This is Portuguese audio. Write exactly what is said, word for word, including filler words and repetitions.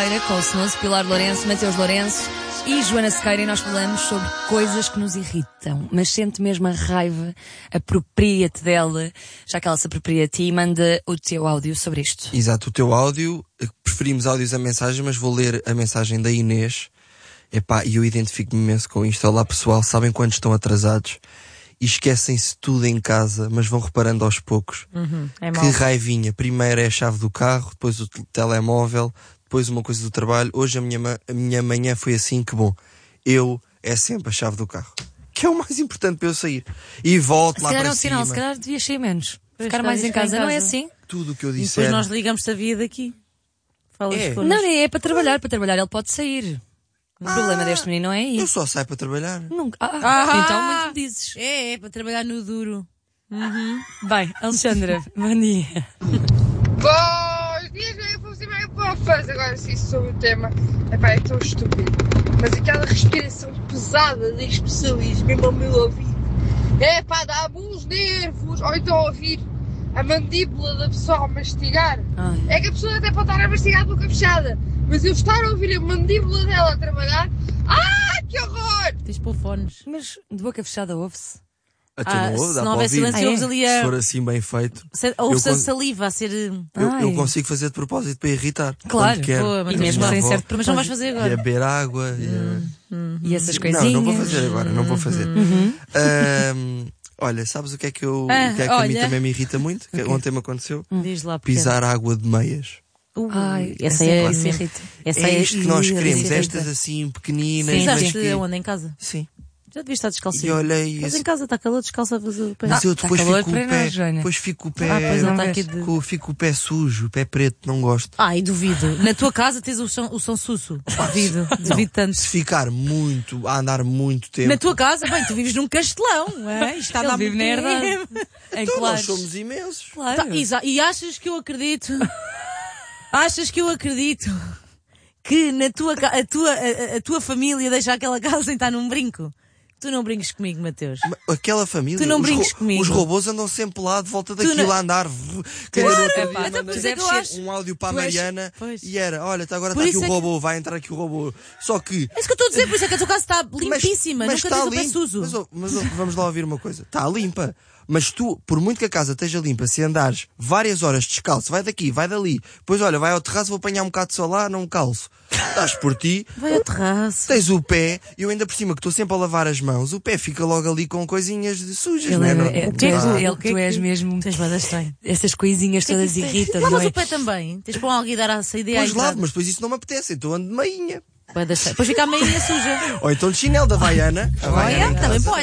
Sequeira, com o Snooze, Pilar Lourenço, Mateus Lourenço e Joana Sequeira, e nós falamos sobre coisas que nos irritam. Mas sente mesmo a raiva, apropria-te dela, já que ela se apropria a ti, e manda o teu áudio sobre isto. Exato, o teu áudio. Preferimos áudios a mensagem, mas vou ler a mensagem da Inês. Epá, e eu identifico-me imenso com isto. Olá pessoal, sabem quando estão atrasados e esquecem-se tudo em casa, mas vão reparando aos poucos. Uhum, é que mal. raivinha. Primeiro é a chave do carro, depois o telemóvel, depois uma coisa do trabalho. Hoje a minha, a minha manhã foi assim, que bom. Eu é sempre a chave do carro, que é o mais importante para eu sair. E volto lá para Se calhar é um cima. sinal, se calhar devias sair menos. Pois, Ficar mais em casa. em casa, não é assim? Tudo o que eu E disser. depois nós ligamos-te a via daqui. Falas É. connosco. Não, nem é para trabalhar. Para trabalhar ele pode sair. O Ah, problema deste menino não é Eu isso. só saio para trabalhar. Nunca. Ah, Ah! então muito me dizes. É, é para trabalhar no duro. Bem, Alexandra, bom dia. Bons dias, eu vou fazer bem bofas. Agora sim, sobre o tema. Epá, é tão estúpido. Mas aquela respiração pesada de especialismo, mesmo ao meu ouvido. Epá, dá-me uns nervos. Ou então ouvir a mandíbula da pessoa a mastigar. Ai. É que a pessoa até pode estar a mastigar de boca fechada. Mas eu estar a ouvir a mandíbula dela a trabalhar. Ah, que horror! Tens de pôr fones. Mas de boca fechada ouve-se. Até Ah, não ouve, se dá não para houver ouvir. silêncio, Ah, é? ouves ali Se a... for assim bem feito, se- ouves eu a con- saliva a ser... eu, eu Ai. consigo fazer de propósito para irritar. Claro. Quando quero. Pô, mas E tens mesmo de- sem vou- ser de Mas não vais fazer E a agora. beber água. E a... E essas coisinhas. Não, não vou fazer agora, não vou fazer. Uhum. Ahm, olha, sabes o que é que, eu, Ah, o que, é que a mim olha. também me irrita muito? Que ontem me aconteceu? Diz lá, porque... Pisar água de meias. Uh, Ai, essa essa é... é que me essa- irrita. Essa É isto que nós Ih, queremos, essa é- estas assim pequeninas. Sim, mas Pisaste que... onde? Em casa? Sim. Já devias estar E descalcinho. olhei Mas esse- em casa está calor, descalça a fazer o pé. Mas eu tá depois calor fico com para o pé, nós, Joana. depois fico com o pé, Ah, pois não não está vês. aqui de... com- fico com o pé sujo, o pé preto, não gosto. Ai, duvido. Na tua casa tens o São, o São Susso. Duvido. Duvido tanto. Se ficar muito, a andar muito tempo. Na tua casa, bem, tu vives num castelão. É? Isto está a Ele dar vive muito na herdade. tempo. Em Então Claros. nós somos imensos. Claro. Tá, exa- e achas que eu acredito? Achas que eu acredito que na tua, ca- a, tua, a, a tua família deixa aquela casa sem estar num brinco? Tu não brinques comigo, Mateus. Ma- Aquela família, Tu não os, brinques ro- comigo. os robôs andam sempre lá de volta daquilo não- a andar. v- Claro, Quer dizer, epá, então, não por isso é que deves eu ser- acho- um áudio para a Tu és- Mariana pois. e era, olha, está agora Por está aqui isso o é que- robô, vai entrar aqui o robô. Só que É isso que eu estou a dizer, por isso é que a tua casa está mas- limpíssima. mas Nunca está tens o pé limpa. sujo. Mas, oh, mas, oh, vamos lá ouvir uma coisa. Está limpa. Mas tu, por muito que a casa esteja limpa, se andares várias horas descalço, vai daqui, vai dali, depois olha, vai ao terraço, vou apanhar um bocado de sol lá, não calço. Estás por ti, Vai ao terraço. tens o pé, e eu ainda por cima que estou sempre a lavar as mãos, o pé fica logo ali com coisinhas de sujas, Ele não é? é- Não- é- não tu és- dá. ele- O que é tu és que- mesmo- Tens bada estranho. Essas coisinhas todas irritam, não Lavas é? o pé também. Tens para alguém dar a saída e à Pois lavo, entrada. mas depois isso não me apetece, então ando de meinha. Bué da estranho. Depois fica a meinha suja. Ou então de chinelo da Havaiana. A Olha, Havaiana em também casa. pode.